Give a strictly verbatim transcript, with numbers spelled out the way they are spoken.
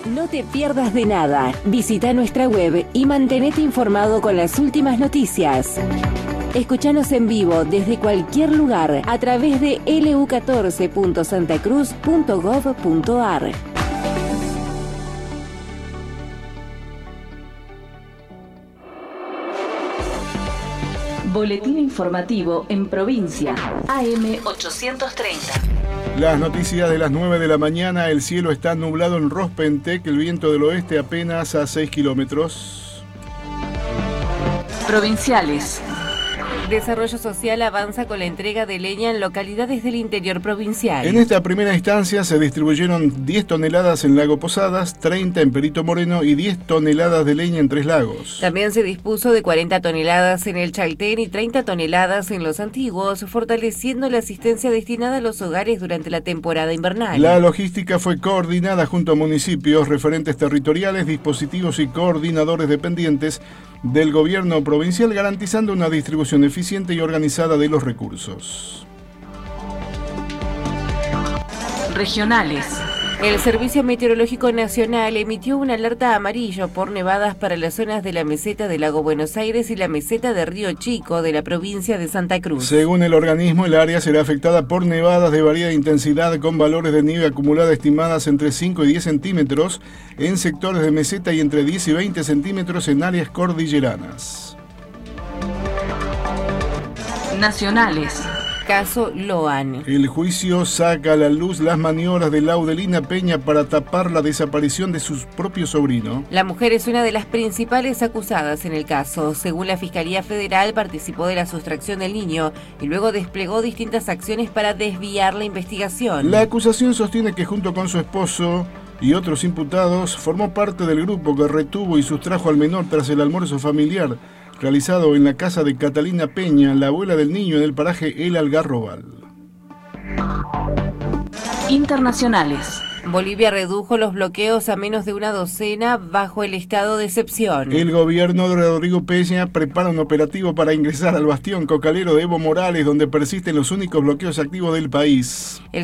No te pierdas de nada. Visita nuestra web y mantenete informado con las últimas noticias. Escúchanos en vivo desde cualquier lugar a través de l u catorce punto santacruz punto gov punto a r. Boletín informativo en provincia. A M ochocientos treinta. Las noticias de las nueve de la mañana. El cielo está nublado en Rospentec, el viento del oeste apenas a seis kilómetros. Provinciales. Desarrollo Social avanza con la entrega de leña en localidades del interior provincial. En esta primera instancia se distribuyeron diez toneladas en Lago Posadas, treinta en Perito Moreno y diez toneladas de leña en Tres Lagos. También se dispuso de cuarenta toneladas en el Chaltén y treinta toneladas en Los Antiguos, fortaleciendo la asistencia destinada a los hogares durante la temporada invernal. La logística fue coordinada junto a municipios, referentes territoriales, dispositivos y coordinadores dependientes del gobierno provincial, garantizando una distribución eficiente y organizada de los recursos. Regionales. El Servicio Meteorológico Nacional emitió una alerta amarillo por nevadas para las zonas de la meseta del Lago Buenos Aires y la meseta de Río Chico de la provincia de Santa Cruz. Según el organismo, el área será afectada por nevadas de variada intensidad con valores de nieve acumulada estimadas entre cinco y diez centímetros en sectores de meseta y entre diez y veinte centímetros en áreas cordilleranas. Nacionales. Caso Loan. El juicio saca a la luz las maniobras de Laudelina Peña para tapar la desaparición de su propio sobrino. La mujer es una de las principales acusadas en el caso. Según la Fiscalía Federal, participó de la sustracción del niño y luego desplegó distintas acciones para desviar la investigación. La acusación sostiene que junto con su esposo y otros imputados formó parte del grupo que retuvo y sustrajo al menor tras el almuerzo familiar realizado en la casa de Catalina Peña, la abuela del niño, en el paraje El Algarrobal. Internacionales. Bolivia redujo los bloqueos a menos de una docena bajo el estado de excepción. El gobierno de Rodrigo Peña prepara un operativo para ingresar al bastión cocalero de Evo Morales, donde persisten los únicos bloqueos activos del país. El